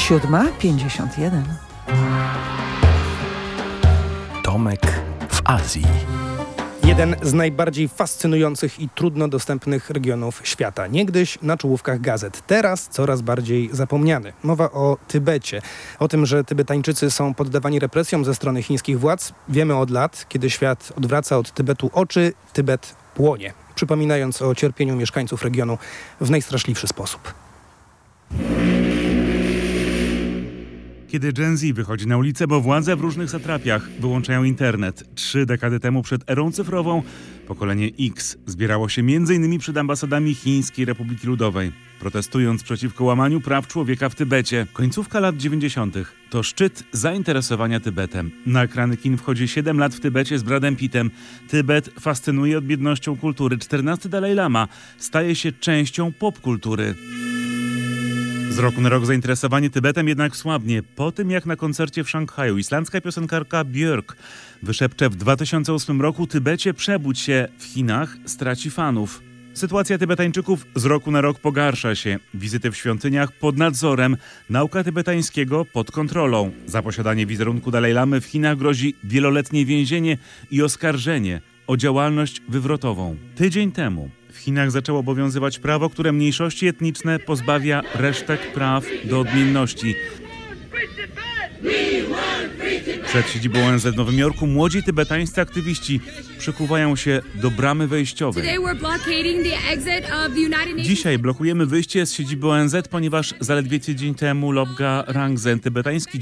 7:51. Tomek w Azji. Jeden z najbardziej fascynujących i trudno dostępnych regionów świata. Niegdyś na czołówkach gazet, teraz coraz bardziej zapomniany. Mowa o Tybecie. O tym, że Tybetańczycy są poddawani represjom ze strony chińskich władz, wiemy od lat. Kiedy świat odwraca od Tybetu oczy, Tybet płonie, przypominając o cierpieniu mieszkańców regionu w najstraszliwszy sposób. Kiedy Gen Z wychodzi na ulicę, bo władze w różnych satrapiach wyłączają internet. 3 dekady temu przed erą cyfrową pokolenie X zbierało się m.in. przed ambasadami Chińskiej Republiki Ludowej, protestując przeciwko łamaniu praw człowieka w Tybecie. Końcówka lat 90. to szczyt zainteresowania Tybetem. Na ekrany kin wchodzi 7 lat w Tybecie z Bradem Pittem. Tybet fascynuje odmiennością kultury. 14 Dalaj Lama staje się częścią popkultury. Z roku na rok zainteresowanie Tybetem jednak słabnie. Po tym jak na koncercie w Szanghaju islandzka piosenkarka Björk wyszepcze w 2008 roku: Tybecie, przebudź się, w Chinach straci fanów. Sytuacja Tybetańczyków z roku na rok pogarsza się. Wizyty w świątyniach pod nadzorem, nauka tybetańskiego pod kontrolą. Za posiadanie wizerunku Dalaj Lamy w Chinach grozi wieloletnie więzienie i oskarżenie o działalność wywrotową. Tydzień temu w Chinach zaczęło obowiązywać prawo, które mniejszości etniczne pozbawia resztek praw do odmienności. Przed siedzibą ONZ w Nowym Jorku młodzi tybetańscy aktywiści przykuwają się do bramy wejściowej. Dzisiaj blokujemy wyjście z siedziby ONZ, ponieważ zaledwie tydzień temu Lobga Rangzen, tybetański